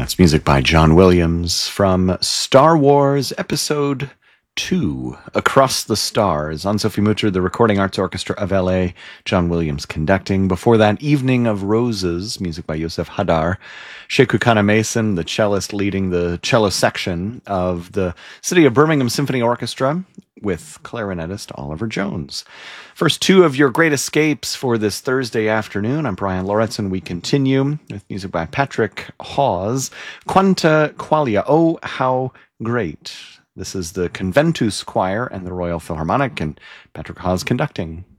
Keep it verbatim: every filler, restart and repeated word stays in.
That's music by John Williams from Star Wars Episode two, Across the Stars. On Sophie Mutter, the Recording Arts Orchestra of L A, John Williams conducting. Before that, Evening of Roses, music by Yosef Hadar. Sheku Kana Mason, the cellist leading the cello section of the City of Birmingham Symphony Orchestra, with clarinetist Oliver Jones. First two of your great escapes for this Thursday afternoon. I'm Brian Lauritsen. We continue with music by Patrick Hawes. Quanta Qualia, Oh, How Great. This is the Conventus Choir and the Royal Philharmonic, and Patrick Hawes conducting.